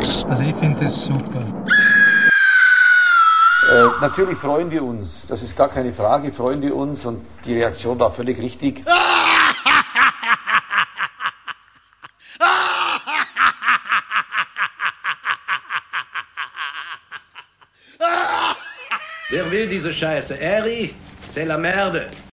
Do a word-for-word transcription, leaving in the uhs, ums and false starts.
Sex. Also ich finde das super. Äh, natürlich freuen wir uns, das ist gar keine Frage, freuen wir uns und die Reaktion war völlig richtig. Wer will diese Scheiße? Eri, c'est la merde.